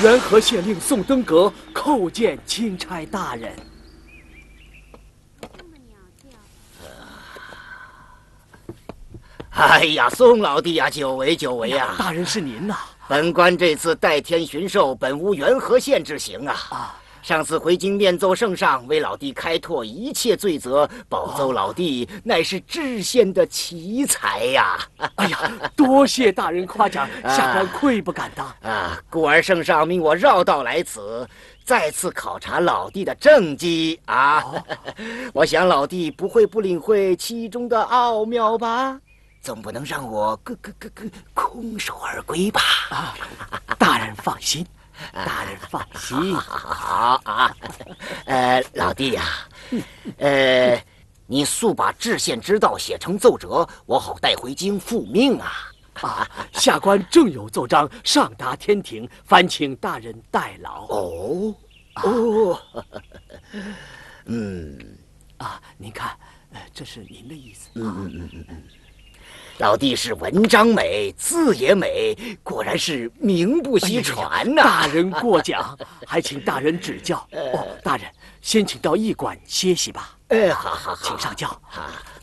元和县令宋登阁叩见钦差大人。 哎呀，宋老弟呀，久违久违呀！ 大人是您呐！ 本官这次代天巡狩，本无元和县之行啊。上次回京面奏圣上，为老弟开拓一切罪责，保奏老弟乃是知县的奇才呀！ 哎呀，多谢大人夸奖，下官愧不敢当故而圣上命我绕道来此，再次考察老弟的政绩啊！我想老弟不会不领会其中的奥妙吧？总不能让我空手而归吧？ 大人放心。大人放心， 好啊，老弟呀，你速把知县之道写成奏折，我好带回京复命啊！ 下官正有奏章上达天庭，烦请大人代劳。您看，这是您的意思。 老弟是文章美，字也美，果然是名不虚传呐！ 大人过奖，还请大人指教。大人先请到驿馆歇息吧。 好， 请上轿。